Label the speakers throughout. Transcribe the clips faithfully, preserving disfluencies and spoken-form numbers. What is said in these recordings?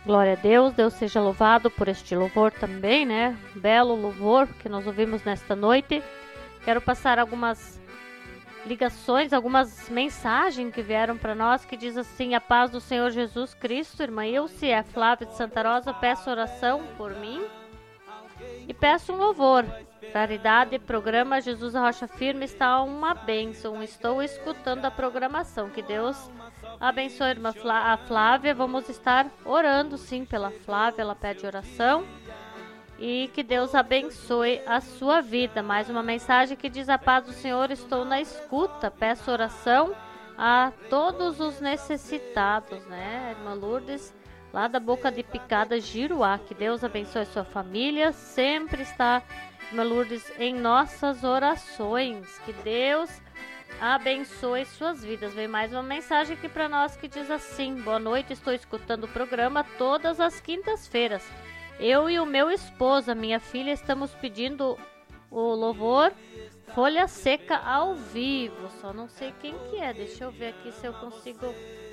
Speaker 1: Glória a Deus, Deus seja louvado por este louvor também, né? Belo louvor que nós ouvimos nesta noite. Quero passar algumas ligações, algumas mensagens que vieram para nós, que diz assim: a paz do Senhor Jesus Cristo, irmã Ilse, é Flávia de Santa Rosa, peço oração por mim e peço um louvor. Caridade, programa Jesus a Rocha Firme está uma bênção, estou escutando a programação, que Deus abençoe a irmã Flá- a Flávia. Vamos estar orando sim pela Flávia, ela pede oração. E que Deus abençoe a sua vida. Mais uma mensagem que diz: a paz do Senhor, estou na escuta, peço oração a todos os necessitados, né? Irmã Lourdes, lá da Boca de Picada, Giruá, que Deus abençoe a sua família, sempre está, irmã Lourdes, em nossas orações, que Deus abençoe suas vidas. Vem mais uma mensagem aqui para nós que diz assim: boa noite, estou escutando o programa todas as quintas-feiras. Eu e o meu esposo, a minha filha, estamos pedindo o louvor Folha Seca ao vivo. Só não sei quem que é. Deixa eu ver aqui se eu consigo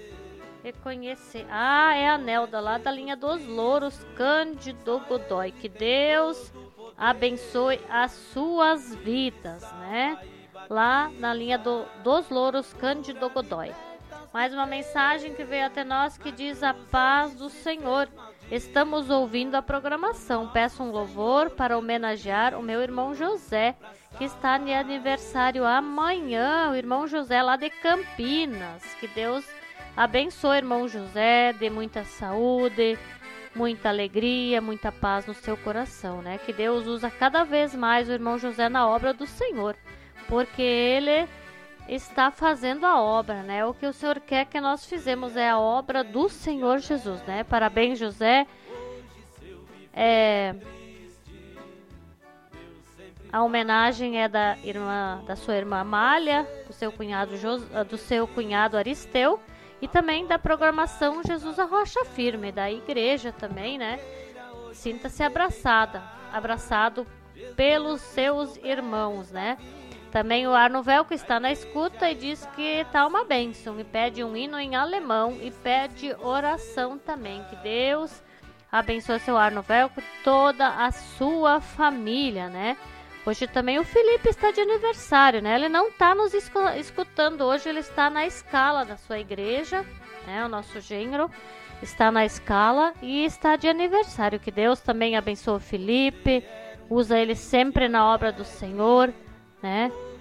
Speaker 1: reconhecer. Ah, é a Nelda, lá da linha dos Louros, Cândido Godoy. Que Deus abençoe as suas vidas, né? Lá na linha do, dos Louros, Cândido Godoy. Mais uma mensagem que veio até nós que diz: a paz do Senhor. Estamos ouvindo a programação. Peço um louvor para homenagear o meu irmão José, que está de aniversário amanhã. O irmão José lá de Campinas. Que Deus abençoe o irmão José, dê muita saúde, muita alegria, muita paz no seu coração, né? Que Deus usa cada vez mais o irmão José na obra do Senhor, porque ele está fazendo a obra, né? O que o Senhor quer que nós fizemos é a obra do Senhor Jesus, né? Parabéns, José. É... A homenagem é da irmã, da sua irmã Amália, do seu cunhado Jos... do seu cunhado Aristeu, e também da programação Jesus a Rocha Firme, da igreja também, né? Sinta-se abraçada, abraçado pelos seus irmãos, né? Também o Arno Velco está na escuta e diz que está uma bênção, e pede um hino em alemão e pede oração também. Que Deus abençoe seu Arno Velco, toda a sua família, né? Hoje também o Felipe está de aniversário, né? Ele não está nos escutando hoje, ele está na escala da sua igreja, né? O nosso genro está na escala e está de aniversário. Que Deus também abençoe o Felipe, usa ele sempre na obra do Senhor, né?